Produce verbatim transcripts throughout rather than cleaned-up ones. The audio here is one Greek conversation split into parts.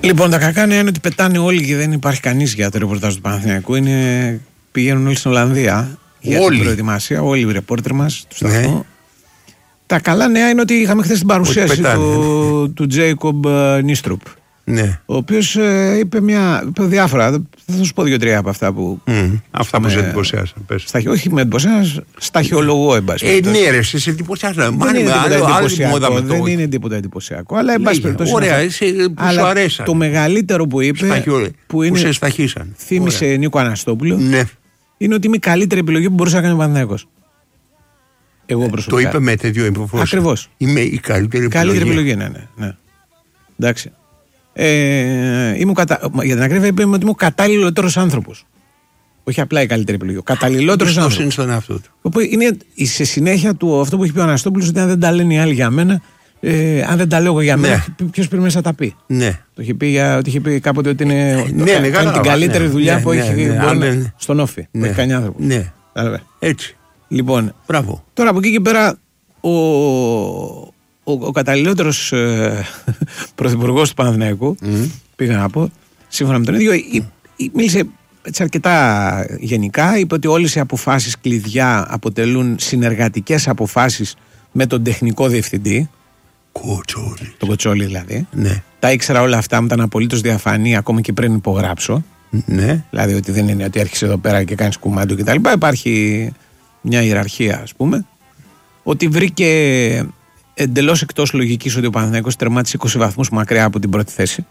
Λοιπόν, τα κακά νέα είναι ότι πετάνε όλοι και δεν υπάρχει κανείς για το ρεπορτάζ του Παναθηναϊκού. Είναι, πηγαίνουν όλοι στην Ολλανδία για όλοι. την προετοιμασία. Όλοι οι ρεπόρτερ μας του σταθμού. Ναι. Τα καλά νέα είναι ότι είχαμε χθες την παρουσίαση πετάνε, του, ναι. του Τζέικομπ Νίστρουπ. Ναι. Ο οποίος ε, είπε, μια, είπε διάφορα. Θα σου πω δύο-τρία από αυτά που. Mm, αυτά που με, σε εντυπωσιάσαν. Όχι με εντυπωσιάσαν, σταχυολογώ εν πάση περιπτώσει. Ε, ναι, ρε, σε εντυπωσιάσαν. Δεν είναι τίποτα εντυπωσιακό. Δεν είναι τίποτα εντυπωσιακό. Αλλά εν πάση περιπτώσει. Ωραία, εσύ που σου αρέσαν. Το μεγαλύτερο που είπε. Σταχυ, που, είναι, που σε σταχύσαν. Θύμισε ωραία. Νίκο Αναστόπουλο. Ναι. Είναι ότι είμαι η καλύτερη επιλογή που μπορούσε να κάνει ο Παναθηναϊκός. Εγώ προσωπικά. Το είπε με τέτοιο εμφανισμό. Ακριβώς. Είμαι η καλύτερη επιλογή. Καλύτερη επιλογή, ναι, ναι. ναι. Εντάξει. Ε, ήμουν κατα... Για την ακρίβεια, είπε ότι είμαι ο καταλληλότερος άνθρωπος. Όχι απλά η καλύτερη επιλογή. Ο καταλληλότερος άνθρωπος. Είναι στον εαυτό του. Οπότε είναι σε συνέχεια του αυτό που έχει πει ο Αναστόπουλος, ότι αν δεν τα λένε οι άλλοι για μένα, ε, αν δεν τα λέω εγώ για μένα, ναι. ποιος πρέπει να τα πει. Ναι. Το είχε πει, για, ότι είχε πει κάποτε ότι είναι, ναι, το, ναι, κάνει ναι, την καλύτερη ναι, δουλειά ναι, που έχει ναι, ναι, ναι, στον όφη. Ναι, που έχει κάνει άνθρωπο. Ναι. Έτσι. Λοιπόν, μπράβο. Τώρα από εκεί και πέρα, ο, ο, ο καταλληλότερος ε, πρωθυπουργός του Παναθηναϊκού, mm. πήγα να πω, σύμφωνα με τον ίδιο, mm. μίλησε έτσι αρκετά γενικά. Είπε ότι όλες οι αποφάσεις κλειδιά αποτελούν συνεργατικές αποφάσεις με τον τεχνικό διευθυντή. Κοτσόλη. Τον Κοτσόλη δηλαδή. Ναι. Τα ήξερα όλα αυτά, μου ήταν απολύτως διαφανή ακόμα και πριν υπογράψω. Ναι. Δηλαδή ότι δεν είναι ότι έρχεσαι εδώ πέρα και κάνεις κουμάντο κτλ. Υπάρχει μια ιεραρχία, ας πούμε. Ότι βρήκε εντελώς εκτός λογικής ότι ο Παναθηναϊκός τερμάτισε είκοσι βαθμούς μακριά από την πρώτη θέση.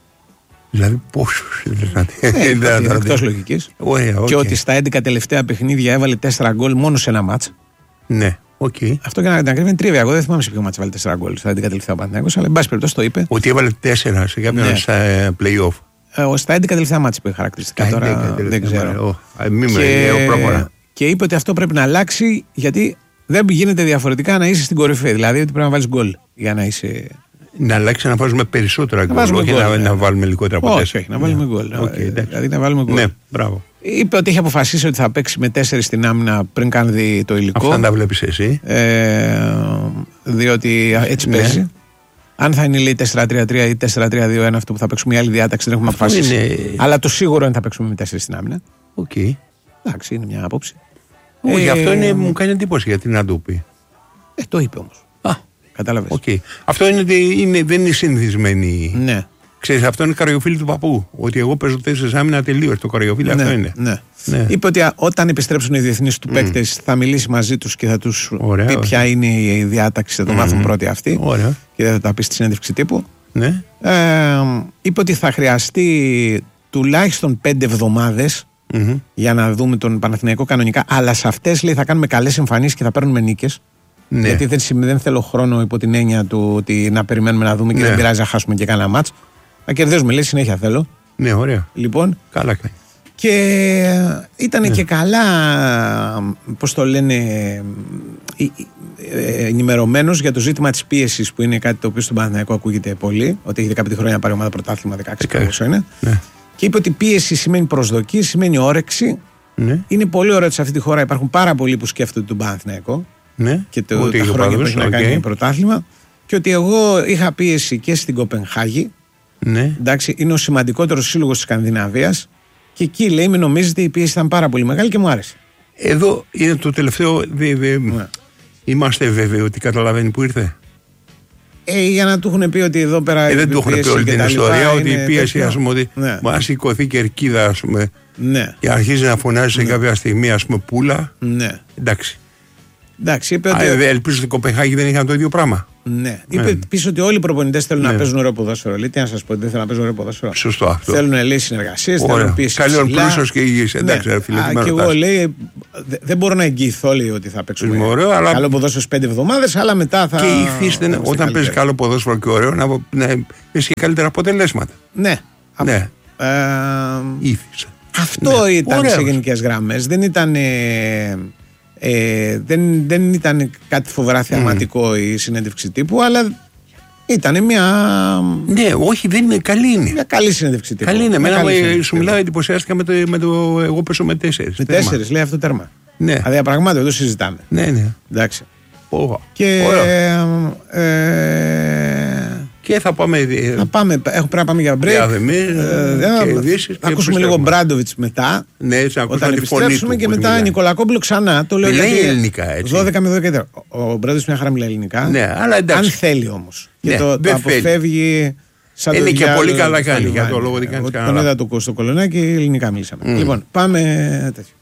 Δηλαδή πόσους δηλαδή. Ε, εκτός λογικής. Okay, okay. Και ότι στα έντεκα τελευταία παιχνίδια έβαλε τέσσερα γκολ μόνο σε ένα μάτς. Ναι, οκ. Okay. Αυτό και να την ακρίβεια είναι τρίβια. Εγώ δεν θυμάμαι σε ποιο μάτς έβαλε τέσσερα γκολ στα έντεκα τελευταία ο Παναθηναϊκός, αλλά εν πάση περιπτώσει το είπε. Ότι έβαλε τέσσερα σε κάποιον ναι. στα play-off. Ε, στα έντεκα τελευταία μάτς είπε χαρακτηριστικά. Τώρα δεν ξέρω. Και... και είπε ότι αυτό πρέπει να αλλάξει, γιατί δεν γίνεται διαφορετικά να είσαι στην κορυφή. Δηλαδή ότι πρέπει να βάλεις γκολ για να είσαι. Να αλλάξει να βάζουμε περισσότερα γκολ, όχι να, να βάλουμε λιγότερα από τέσσερα. Όχι, όχι, να βάλουμε γκολ. Okay, δηλαδή να βάλουμε γκολ. Ναι, μπράβο. Είπε ότι έχει αποφασίσει ότι θα παίξει με τέσσερις στην άμυνα πριν καν δει το υλικό. Αυτά τα βλέπεις εσύ. Ε, διότι έτσι παίζει. Ναι. Αν θα είναι λέει τέσσερα τρία τρία ή τέσσερα τρία δύο ένα αυτό που θα παίξουμε, η άλλη διάταξη δεν έχουμε αποφασίσει. Είναι... Αλλά το σίγουρο είναι θα παίξουμε με τέσσερις στην άμυνα. Οκ. Okay. Εντάξει, είναι μια άποψη. Όχι, ε, αυτό είναι, μου κάνει εντύπωση γιατί να το πει. Ε, το είπε όμως. Α, κατάλαβες. Okay. Αυτό είναι, είναι, δεν είναι συνηθισμένη. Ναι. Ξέρεις, αυτό είναι καριοφίλι του παππού. Ότι εγώ παίζω τέσσερις άμυνα τελείως. Το καριοφίλι ναι, αυτό είναι. Ναι. Ναι. Είπε ότι όταν επιστρέψουν οι διεθνείς του mm. παίκτες θα μιλήσει μαζί τους και θα τους ωραία, πει ωραία. ποια είναι η διάταξη. Θα το mm. μάθουν πρώτοι αυτοί. Ωραία. Και δεν θα τα πει στη συνέντευξη τύπου. Ναι. Ε, είπε ότι θα χρειαστεί τουλάχιστον πέντε εβδομάδες mm-hmm. για να δούμε τον Παναθηναϊκό κανονικά. Αλλά σε αυτές λέει θα κάνουμε καλές εμφανίσεις και θα παίρνουμε νίκες. Ναι. Γιατί δεν, δεν θέλω χρόνο υπό την έννοια του ότι να περιμένουμε να δούμε και ναι. δεν πειράζει να χάσουμε και κανένα μάτς. Να κερδίζουμε, λέει, συνέχεια θέλω. Ναι, ωραία. Λοιπόν. Καλά κάνει. Και ήταν ναι. και καλά, πώς το λένε, ενημερωμένος για το ζήτημα της πίεσης, που είναι κάτι το οποίο στον Παναθηναϊκό ακούγεται πολύ. Ότι έχει δεκαπέντε χρόνια πάρει ομάδα πρωτάθλημα, δεκαέξι πόσο είναι. Ναι. Και είπε ότι πίεση σημαίνει προσδοκία, σημαίνει όρεξη. Ναι. Είναι πολύ ωραίο ότι σε αυτή τη χώρα υπάρχουν πάρα πολλοί που σκέφτονται τον Παναθηναϊκό. Ναι. Και το, τα χρόνια που έχει okay. να κάνει πρωτάθλημα. Και ότι εγώ είχα πίεση και στην Κοπενχάγη. Ναι. Εντάξει, είναι ο σημαντικότερος σύλλογος της Σκανδιναβίας. Και εκεί λέει, με νομίζετε, η πίεση ήταν πάρα πολύ μεγάλη και μου άρεσε. Εδώ είναι το τελευταίο. Δε, δε, ναι. Είμαστε βέβαιοι ότι καταλαβαίνει που ήρθε. Ε, για να του έχουν πει ότι εδώ πέρα. Ε, δεν του έχουν πει όλη την ιστορία, ότι η πίεση, ας πούμε, ότι ναι. μα σηκωθεί κερκίδα, ας πούμε. Ναι. Και αρχίζει να φωνάζει σε ναι. κάποια στιγμή, ας πούμε, πουλα. Ναι. Εντάξει. Εντάξει, είπε ότι... Α, ελπίζω ότι η Κοπενχάγη δεν είχαν το ίδιο πράγμα. Ναι. Είπε ναι. επίσης ότι όλοι οι προπονητές θέλουν ναι. να παίζουν ωραίο ποδόσφαιρο. Λέει, τι να σας πω, δεν θέλουν να παίζουν ωραίο ποδόσφαιρο. Σωστό αυτό. Θέλουν, λέει, συνεργασίες, θέλουν πίεση. Καλόν πλούσιος και υγιής. Εντάξει, ναι. ρε φίλε. Α, και εγώ, λέει, δεν μπορώ να εγγυηθώ, λέει, ότι θα παίξουμε ωραίο, αλλά... καλό ποδόσφαιρο πέντε εβδομάδες, αλλά μετά θα. Και ηχθείστε όταν παίζει καλό ποδόσφαιρο και ωραίο να έχει και καλύτερα αποτελέσματα. Ναι. Ναι. Ήθισα. Αυτό ήταν σε γενικές γραμμές. Δεν ήταν. Ε, δεν, δεν ήταν κάτι φοβερά θεαματικό mm. η συνέντευξη τύπου, αλλά ήταν μια. Ναι, όχι, δεν είναι καλή. Είναι. Μια καλή συνέντευξη τύπου. Καλή είναι. Εμένα σου μιλάω, εντυπωσιάστηκα με το, με το. Εγώ πέσω με τέσσερις. Με τέσσερις, λέει αυτό τέρμα. Ναι. Δηλαδή, απραγμάτω, εδώ συζητάμε. Ναι, ναι. Εντάξει. Oh. Και. Ε, ε, Και θα πάμε. Θα πάμε, πρέπει να πάμε για break. Θα ακούσουμε λίγο Μπράντοβιτς μετά. Ναι, θα όταν επιστρέψουμε και μετά Νικολακόπουλο ξανά. Το λέω γιατί ελληνικά, έτσι. δώδεκα με δώδεκα. Ο Μπράντοβιτς μια χαρά μιλάει ελληνικά. Ναι, αλλά εντάξει. Αν θέλει όμως. Ναι, και το, το αποφεύγει. Σαν είναι το και διάλο, πολύ καλά κάνει για το λόγο ότι κάνει κανένα. Τον είδα το στο Κολονάκι και ελληνικά μιλήσαμε. Mm. Λοιπόν, πάμε τέτοιο.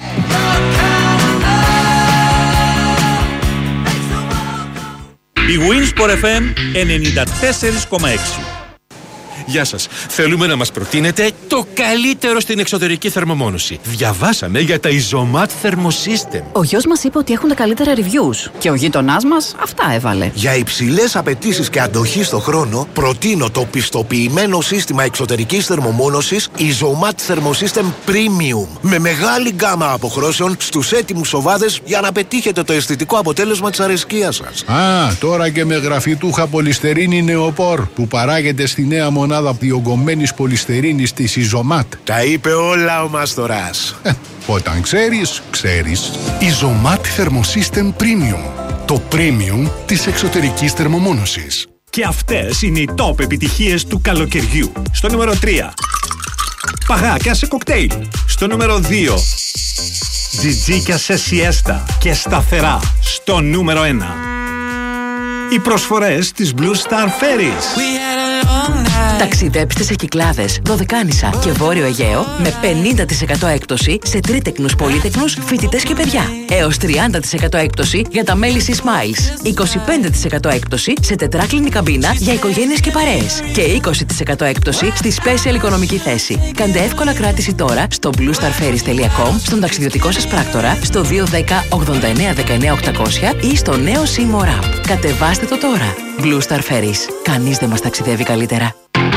Η Winsport εφ εμ ενενήντα τέσσερα κόμμα έξι. Γεια σας. Θέλουμε να μας προτείνετε το καλύτερο στην εξωτερική θερμομόνωση. Διαβάσαμε για τα Isomat Thermosystem. Ο γιος μας είπε ότι έχουν τα καλύτερα reviews και ο γείτονάς μας αυτά έβαλε. Για υψηλές απαιτήσεις και αντοχή στο χρόνο, προτείνω το πιστοποιημένο σύστημα εξωτερικής θερμομόνωσης Isomat Thermosystem Premium. Με μεγάλη γκάμα αποχρώσεων στους έτοιμους οβάδες για να πετύχετε το αισθητικό αποτέλεσμα της αρεσκίας σας. Α, τώρα και με γραφιτούχα πολυστερίνη νεοπόρ που παράγεται στη νέα μονάδα διογκωμένης πολυστερίνης της Isomat. Τα είπε όλα ο Μαστοράς. Ε, όταν ξέρεις, ξέρεις. Isomat Thermosystem Premium. Το premium της εξωτερικής θερμομόνωσης. Και αυτές είναι οι top επιτυχίες του καλοκαιριού. Στο νούμερο τρία. Παγάκια σε κοκτέιλ. Στο νούμερο δύο. Τζιτζίκια σε σιέστα και σταθερά. Στο νούμερο ένα. Οι προσφορές της Blue Star Ferries. Ταξιδέψτε σε Κυκλάδες, Δωδεκάνησα και Βόρειο Αιγαίο με πενήντα τοις εκατό έκπτωση σε τρίτεκνους, πολύτεκνους, φοιτητές και παιδιά. Έως τριάντα τοις εκατό έκπτωση για τα μέλη C-Smiles. είκοσι πέντε τοις εκατό έκπτωση σε τετράκλινη καμπίνα για οικογένειες και παρέες. Και είκοσι τοις εκατό έκπτωση στη Special οικονομική θέση. Κάντε εύκολα κράτηση τώρα στο blue star ferries τελεία com, στον ταξιδιωτικό σας πράκτορα, στο δύο ένα μηδέν ογδόντα εννέα δεκαεννέα οκτακόσια ή στο νέο Seymour App. Κατεβάστε το τώρα. Blue Star Ferries. Κανείς δεν μας ταξιδεύει καλύτερα.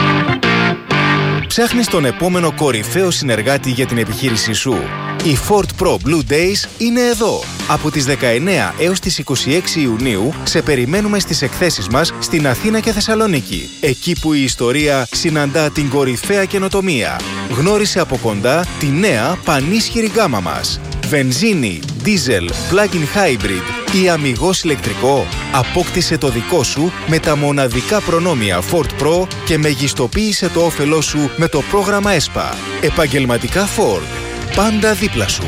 Ψάχνεις τον επόμενο κορυφαίο συνεργάτη για την επιχείρησή σου. Οι Ford Pro Blue Days είναι εδώ. Από τις δεκαεννέα έως τις είκοσι έξι Ιουνίου σε περιμένουμε στις εκθέσεις μας στην Αθήνα και Θεσσαλονίκη. Εκεί που η ιστορία συναντά την κορυφαία καινοτομία. Γνώρισε από κοντά τη νέα πανίσχυρη γκάμα μας. Βενζίνη, diesel, plug-in hybrid ή αμιγώς ηλεκτρικό. Απόκτησε το δικό σου με τα μοναδικά προνόμια Ford Pro και μεγιστοποίησε το όφελό σου με το πρόγραμμα ΕΣΠΑ. Επαγγελματικά Ford. Πάντα δίπλα σου.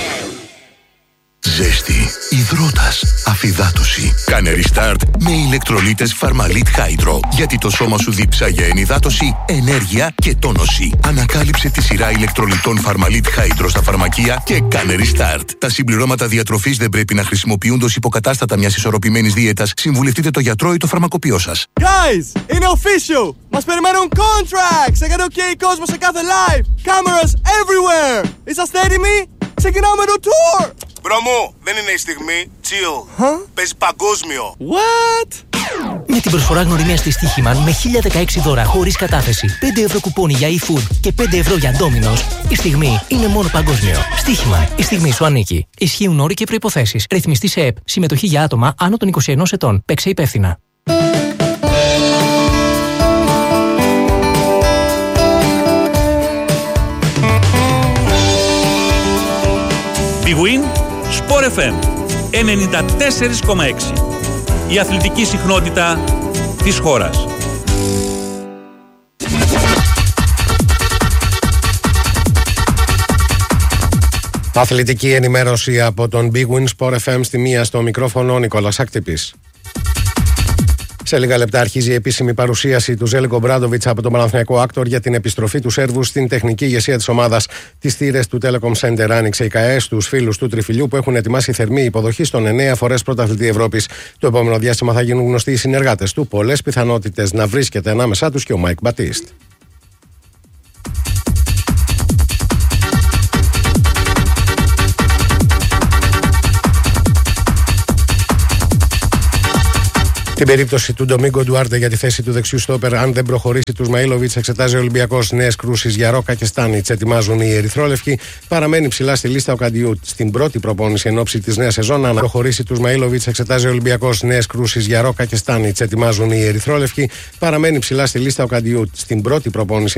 Ζέστη, υδρότας, αφυδάτωση. Κάνε restart με ηλεκτρολίτες Pharmalit Hydro. Γιατί το σώμα σου δίψα για ενυδάτωση, ενέργεια και τόνωση. Ανακάλυψε τη σειρά ηλεκτρολιτών Pharmalit Hydro στα φαρμακεία και κάνε restart. Τα συμπληρώματα διατροφής δεν πρέπει να χρησιμοποιούνται ως υποκατάστατα μιας ισορροπημένης δίαιτας. Συμβουλευτείτε το γιατρό ή το φαρμακοποιό σας. Guys, είναι official! Μας περιμένουν contracts! Έκανε OK κόσμο σε κάθε live! Cameras everywhere! Είσαστε έτοιμοι? Ξεκινάμε το tour! Μπρο μου, δεν είναι η στιγμή. Chill. Huh? Παίζει παγκόσμιο. What? Με την προσφορά γνωριμίας της Στοίχημαν με χίλια δεκαέξι δώρα χωρίς κατάθεση, πέντε ευρώ κουπόνι για e-food και πέντε ευρώ για Domino's, η στιγμή είναι μόνο παγκόσμιο. Στοίχημαν. Η στιγμή σου ανήκει. Ισχύουν όροι και προϋποθέσεις. Ρυθμιστή σε ΕΠ. Συμμετοχή για άτομα άνω των είκοσι ενός ετών. Παίξε υπεύθυνα. Big Win Sport εφ εμ ενενήντα τέσσερα κόμμα έξι. Η αθλητική συχνότητα της χώρας. Αθλητική ενημέρωση από τον Big Win Sport εφ εμ στη μία, στο μικρόφωνο Νικόλας Ακτυπής. Σε λίγα λεπτά αρχίζει η επίσημη παρουσίαση του Ζέλικο Μπράντοβιτς από τον Παναθηναϊκό Άκτορ για την επιστροφή του Σέρβου στην τεχνική ηγεσία της ομάδας. Τις θύρες του Telecom Center άνοιξε η ΚΑΕ στους φίλους του Τριφυλιού που έχουν ετοιμάσει θερμή υποδοχή στον εννέα φορές πρωταθλητή Ευρώπης. Το επόμενο διάστημα θα γίνουν γνωστοί οι συνεργάτες του. Πολλές πιθανότητες να βρίσκεται ανάμεσά τους και ο Μάικ Μπατίστ. Την περίπτωση του Ντομίγκο Ντουάρντε για τη θέση του δεξιού στόπερ, αν δεν προχωρήσει του Σμαΐλοβιτς, εξετάζει ο Ολυμπιακός. Νέες κρούσεις για Ρόκα και Στάνιτς ετοιμάζουν οι Ερυθρόλευκοι. Παραμένει ψηλά στη λίστα ο Καντιούτ στην πρώτη προπόνηση εν ώψη της νέας σεζόν. Αν προχωρήσει του Σμαΐλοβιτς, εξετάζει ο Ολυμπιακός. Νέες κρούσεις για Ρόκα και Στάνιτς ετοιμάζουν οι Ερυθρόλευκοι. Παραμένει ψηλά στη λίστα ο Καντιούτ στην πρώτη προπόνηση